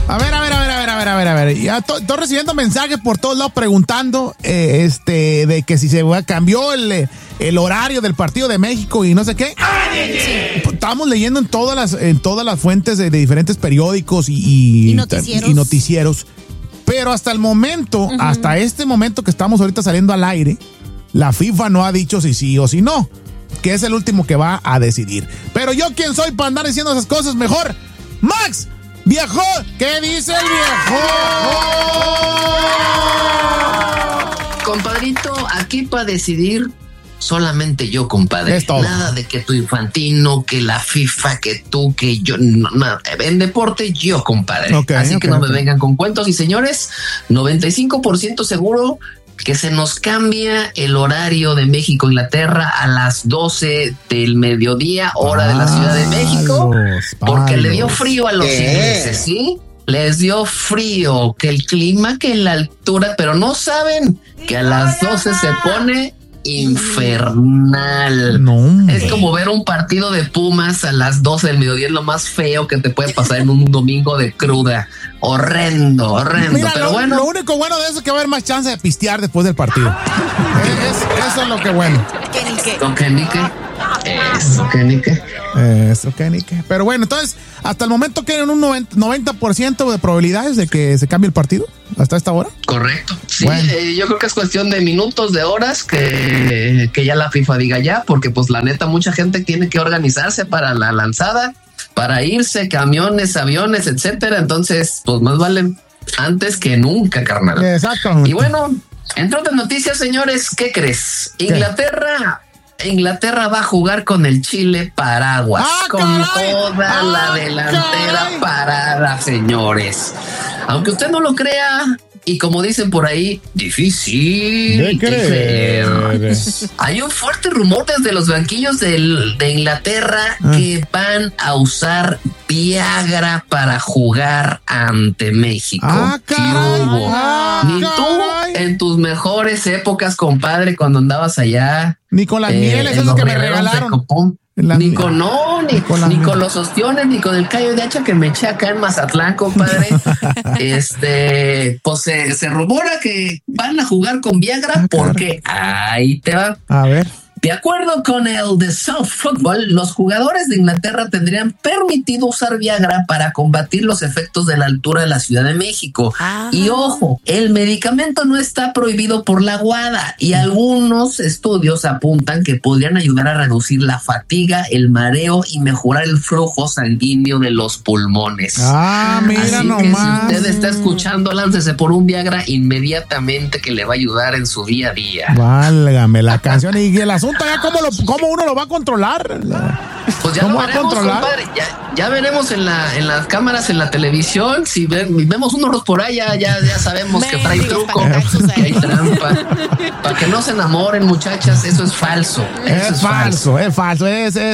A ver. Ya estoy recibiendo mensajes por todos lados preguntando de que si se cambió el horario del partido de México y no sé qué. Estábamos leyendo en todas las fuentes de diferentes periódicos y noticieros. Pero hasta el momento, hasta este momento que estamos ahorita saliendo al aire, la FIFA no ha dicho si sí o si no, que es el último que va a decidir. Pero yo, ¿quién soy para andar diciendo esas cosas? Mejor, Max, viejo, ¿qué dice el viejo? Compadrito, aquí para decidir solamente yo, compadre. Nada de que tu Infantino, que la FIFA, que tú, que yo, no, nada. En deporte yo, compadre. Así que no me vengan con cuentos. Y señores, 95% seguro que se nos cambia el horario de México-Inglaterra a las 12 del mediodía, hora de la Ciudad de México, porque le dio frío a los ingleses, ¿sí? Les dio frío, que el clima, que la altura, pero no saben que a las 12 se pone infernal. No, es como ver un partido de Pumas a las 12 del mediodía, es lo más feo que te puede pasar en un domingo de cruda. Horrendo. Mira, pero bueno. Lo único bueno de eso es que va a haber más chance de pistear después del partido. Eso es lo que bueno. Eso que ni qué. Pero bueno, entonces, hasta el momento quedan un 90% de probabilidades de que se cambie el partido hasta esta hora. Correcto. Sí, bueno. Yo creo que es cuestión de minutos, de horas que ya la FIFA diga ya, porque pues la neta mucha gente tiene que organizarse para la lanzada, para irse, camiones, aviones, etcétera. Entonces, pues más vale antes que nunca, carnal. Exactamente. Y bueno, entre otras noticias, señores, ¿qué crees? Inglaterra va a jugar con el Chile Paraguas, con toda la delantera parada, señores. Aunque usted no lo crea, y como dicen por ahí, difícil de creer. Hay un fuerte rumor desde los banquillos de Inglaterra que van a usar Viagra para jugar ante México. Ni tú en tus mejores épocas, compadre, cuando andabas allá. Ni con las mieles esas que me regalaron. Ni con los ostiones, ni con el callo de hacha que me eché acá en Mazatlán, compadre. Pues se rumora que van a jugar con Viagra porque ahí te va. A ver. De acuerdo con el The South Football, los jugadores de Inglaterra tendrían permitido usar Viagra para combatir los efectos de la altura de la Ciudad de México. Y ojo, el medicamento no está prohibido por la WADA y algunos estudios apuntan que podrían ayudar a reducir la fatiga, el mareo y mejorar el flujo sanguíneo de los pulmones. Mira así nomás. Que si usted está escuchando, láncese por un Viagra inmediatamente, que le va a ayudar en su día a día. Válgame la canción y el asunto ya cómo uno lo va a controlar. Pues ya lo veremos, compadre. Ya veremos en las cámaras, en la televisión. Si vemos unos por ahí, ya sabemos que trae truco, que hay trampa. Para que no se enamoren, muchachas, eso es falso. Es falso. Es falso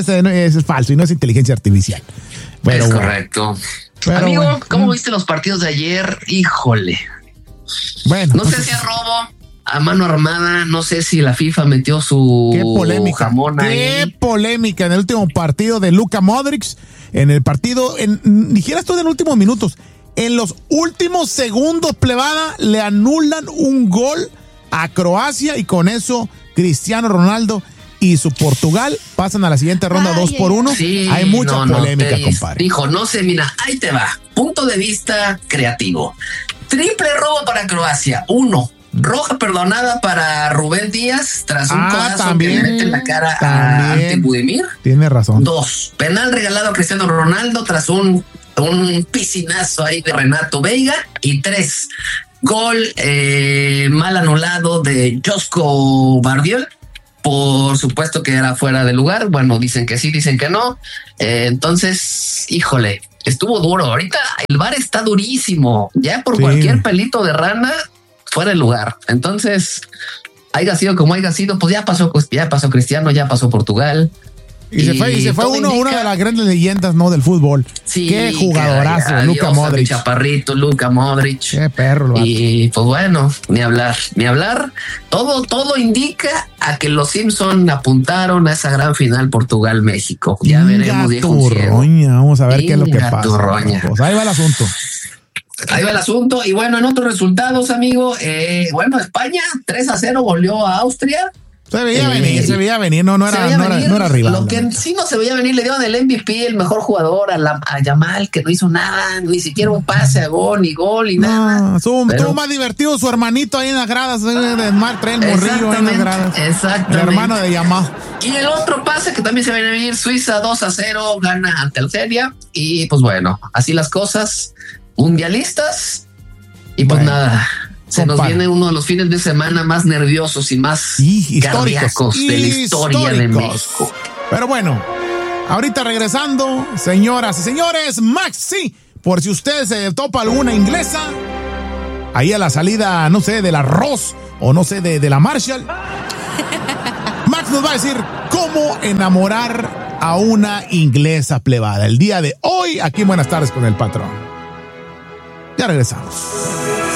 y no es inteligencia artificial. Pero es correcto. Amigo, ¿cómo viste los partidos de ayer? Híjole. Bueno, no sé si es robo a mano armada, no sé si la FIFA metió su jamón ahí. Qué polémica en el último partido de Luka Modric, en el partido, ni siquiera esto en los últimos minutos, en los últimos segundos, plebada, le anulan un gol a Croacia y con eso Cristiano Ronaldo y su Portugal pasan a la siguiente ronda 2-1. Sí, hay mucha polémica, compadre. Dijo, no sé, mira, ahí te va. Punto de vista creativo. Triple robo para Croacia. 1. Roja perdonada para Rubén Díaz tras un codazo que le mete en la cara a Ante Budimir. Tiene razón. 2. Penal regalado a Cristiano Ronaldo tras un piscinazo ahí de Renato Veiga. Y 3. Gol mal anulado de Josko Bardiol. Por supuesto que era fuera de lugar. Bueno, dicen que sí, dicen que no. Entonces, híjole, estuvo duro. Ahorita el VAR está durísimo. Ya por cualquier pelito de rana fuera de lugar. Entonces, haya sido como haya sido, pues ya pasó Cristiano, ya pasó Portugal. Y se fue una de las grandes leyendas, ¿no? Del fútbol. Sí, qué jugadorazo, Luka Modric. Chaparrito, Luka Modric. Qué perro. Y pues bueno, ni hablar. Todo indica a que los Simpson apuntaron a esa gran final Portugal-México. Ya veremos, viejo. Vamos a ver qué es lo que pasa. Turroña. Pues ahí va el asunto. Ahí va el asunto. Y bueno, en otros resultados, amigo, España 3-0 goleó a Austria. Se veía venir, no era rival. Lo que sí no se veía venir, le dieron el MVP, el mejor jugador, a Yamal, que no hizo nada, ni siquiera un pase a gol, ni nada. Estuvo más divertido su hermanito ahí en las gradas, de Marc Tren Morrillo ahí en las gradas. Exactamente. El hermano de Yamal. Y el otro pase que también se viene a venir, Suiza 2-0, gana ante Algeria. Y pues bueno, así las cosas, mundialistas. Y pues nada. Se nos viene uno de los fines de semana más nerviosos y más cardíacos de la historia de México. Pero bueno, ahorita regresando, señoras y señores, Maxi, por si usted se topa alguna inglesa, ahí a la salida, no sé, del Arroz o no sé, de la Marshall, Max nos va a decir cómo enamorar a una inglesa plebada. El día de hoy, aquí en Buenas Tardes con el Patrón. Ya regresamos.